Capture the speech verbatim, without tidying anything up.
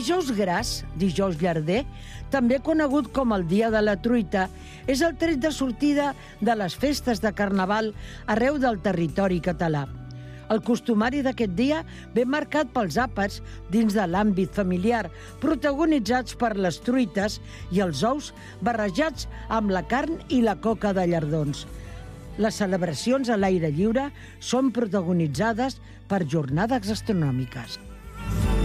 dijous gras, dijous llarder, també conegut com el Dia de la Truita, és el tret de sortida de les festes de Carnaval arreu del territori català. El costumari d'aquest dia ve marcat pels àpats dins de l'àmbit familiar, protagonitzats per les truites i els ous barrejats amb la carn i la coca de llardons. Les celebracions a l'aire lliure són protagonitzades per jornades gastronòmiques.